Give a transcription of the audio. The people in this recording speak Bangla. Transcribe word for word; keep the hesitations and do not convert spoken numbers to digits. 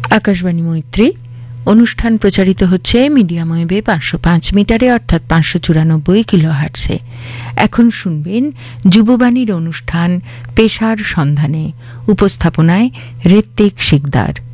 আকাশবাণী মৈত্রী অনুষ্ঠান প্রচারিত হচ্ছে মিডিয়াম ওয়েভে পাঁচশো পাঁচ মিটারে অর্থাৎ পাঁচশো চুরানব্বই কিলো হার্টসে। এখন শুনবেন যুববাণীর অনুষ্ঠান পেশার সন্ধানে, উপস্থাপনায় ঋত্বিক শিকদার।